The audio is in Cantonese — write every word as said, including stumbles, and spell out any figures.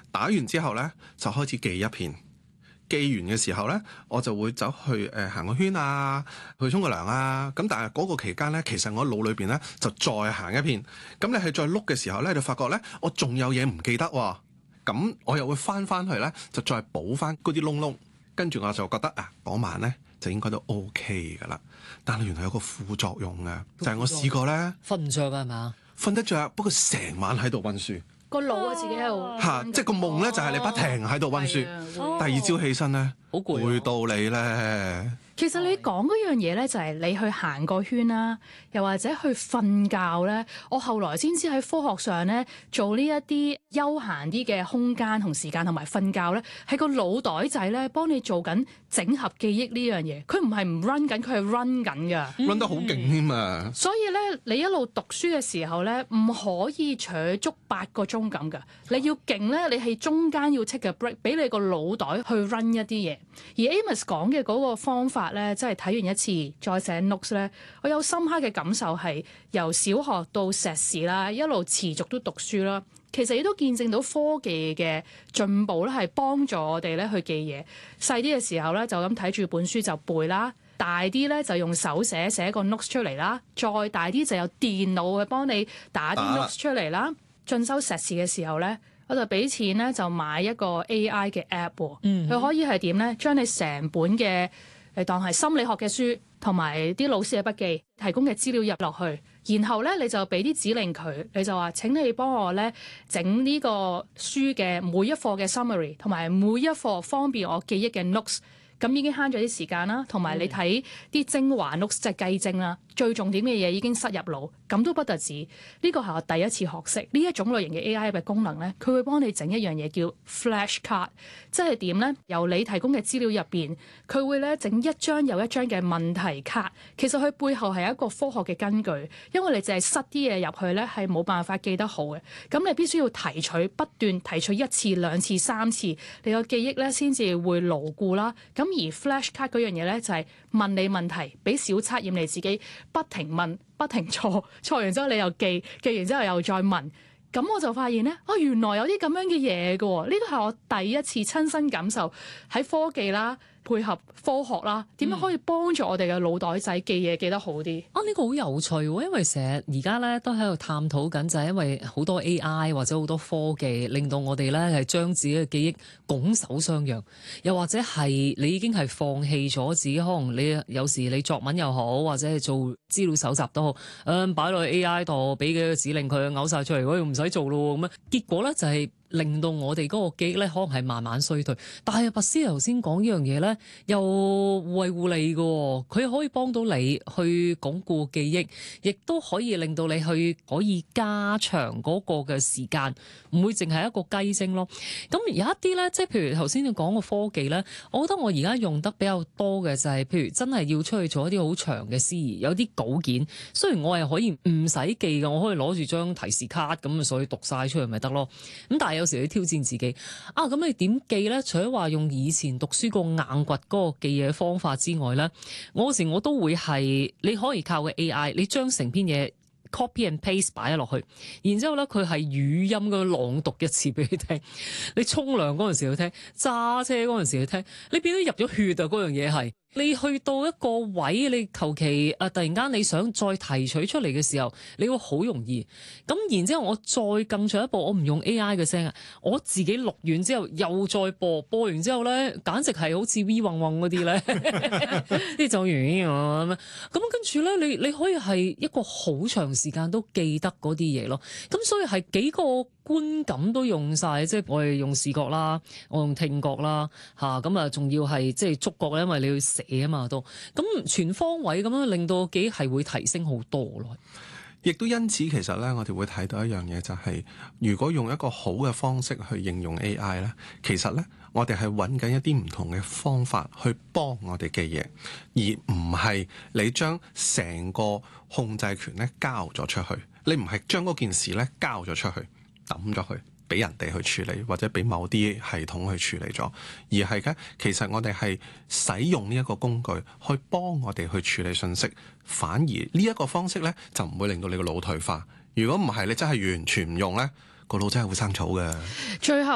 打完之後咧就開始記一片。記完嘅時候咧，我就會走去誒、呃、行個圈啊，去沖個涼啊。咁但係嗰個期間咧，其實我腦裏邊咧就再行一遍。咁你係再碌嘅時候咧，就發覺咧我仲有嘢唔記得喎。咁我又會翻翻去咧，就再補翻嗰啲窿窿。跟住我就覺得啊，嗰晚咧就應該都 OK 噶啦。但係原來有個副作用嘅，就係、是、我試過咧瞓唔着㗎係嘛？ 瞓得着，不過成晚喺度溫書。 個腦啊，自己喺度嚇，即係個夢咧，就係你不停喺度溫書。 哦、 第二朝起身咧， 好攰、啊， 攰到你咧。 其實你講嗰樣嘢咧，就係你去行個圈啦，又或者去瞓覺咧。我後來先知喺科學上咧，做呢一啲休閒啲嘅空間同時間同埋瞓覺咧，係個腦袋仔咧幫你做緊整合記憶呢樣嘢。佢唔係唔 run 緊，佢係 run 緊㗎 ，run 得好勁添啊！ 所以咧，你一路讀書嘅時候咧，唔可以取足八個鐘咁㗎。你要勁咧，你係中間要 take a break，俾你個腦袋去 run 一啲嘢。而 Amos 講嘅嗰個方法咧，即係睇完一次再寫 notes 咧，我有深刻嘅感受係由小學到碩士啦，一路持續都讀書啦。其實亦都見證到科技嘅進步咧，係幫助我哋咧去記嘢。細啲嘅時候咧，就咁睇住本書就背啦；大啲咧就用手寫寫個 notes 出嚟啦；再大啲就有電腦去幫你打啲 notes 出嚟啦。進修碩士嘅時候咧，我就俾錢咧就買一個 A I 嘅 app，佢、嗯、可以係點咧？將你成本嘅誒當係心理學嘅書同埋啲老師嘅筆記提供嘅資料入落去，然後咧你就俾啲指令佢，你就話請你幫我咧整呢個書嘅每一課嘅 summary 同埋每一課方便我記憶嘅 notes， 咁已經慳咗啲時間啦，同埋你睇啲精華 notes 即係計精啦。最重點嘅嘢已經塞入腦，咁都不特止。呢個係我第一次學識呢一種類型嘅 A I 嘅功能咧，佢會幫你整一樣嘢叫 flashcard，即係點咧？由你提供嘅資料入邊，佢會咧整一張又一張嘅問題卡。其實佢背後係一個科學嘅根據，因為你淨係塞啲嘢入去咧，係冇辦法記得好嘅。咁你必須要提取，不斷提取一次、兩次、三次，你個記憶咧先至會牢固啦。咁而 flashcard 嗰樣嘢咧就係問你問題，俾小測驗你自己。不停問，不停錯，錯完之後你又記，記完之後又再問，咁我就發現咧，哦，原來有啲咁樣嘅嘢嘅，呢個係我第一次親身感受喺科技啦，配合科學啦，點樣可以幫助我哋嘅腦袋仔記嘢記得好啲？ 啊，呢個好有趣喎，因為成日而家咧都喺度探討緊，就係因為好多 A I 或者好多科技，令到我哋咧係將自己嘅記憶拱手相讓，又或者係你已經係放棄咗自己，可能你有時你作文又好，或者係做資料搜集都好，誒擺落去 A I 度，俾幾個指令佢嘔晒出嚟，我唔使做咯咁樣，結果咧就係、是。令到我哋嗰個記憶咧，可能係慢慢衰退。但係拔斯頭先講呢樣嘢咧，又互惠互利嘅，佢可以幫到你去鞏固記憶，亦都可以令到你去可以加長嗰個嘅時間，唔會淨係一個雞精咯。咁有一啲咧，即係譬如頭先你講個科技咧，我覺得我而家用得比較多嘅就係、是，譬如真係要出去做一啲好長嘅司儀，有啲稿件，雖然我係可以唔使記嘅，我可以攞住張提示卡咁，所以讀晒出嚟咪得咯。咁但係有時你挑戰自己啊，咁你點記咧？除咗話用以前讀書個硬掘嗰個記嘢方法之外咧，我有時我都會係你可以靠個 A I， 你將成篇嘢 copy and paste 擺咗落去，然之後咧佢係語音咁朗讀一次俾你聽。你沖涼嗰陣時去聽，揸車嗰陣時去聽，你變咗入咗血啊！嗰樣嘢係。你去到一個位，你求其啊，突然間你想再提取出嚟嘅時候，你會好容易。咁然之後，我再更進一步，我唔用 A I 嘅聲啊，我自己錄完之後又再播，播完之後咧，簡直係好似 V 嗡嗡嗰啲咧，啲就完咁樣。咁跟住咧，你你可以係一個好長時間都記得嗰啲嘢咯。咁所以係幾個觀感都用晒，即係我哋用視覺啦，我用聽覺啦，嚇咁啊，仲要係即係觸覺咧，因為你要寫啊嘛都，咁全方位咁樣令到記憶係會提升好多咯。 亦都因此，其實咧，我哋會睇到一樣嘢，就係、是、如果用一個好嘅方式去應用 A I 咧，其實咧，我哋係揾緊一啲唔同嘅方法去幫我哋記嘢，而唔係你將成個控制權咧交咗出去，你唔係將嗰件事咧交咗出去。抌咗佢，俾人哋去處理，或者俾某啲系統去處理咗，而係嘅，其實我哋係使用呢一個工具去幫我哋去處理信息，反而呢一個方式咧就唔會令到你個腦退化。如果唔係，你真係完全唔用咧，個腦真係會生草嘅。 最後。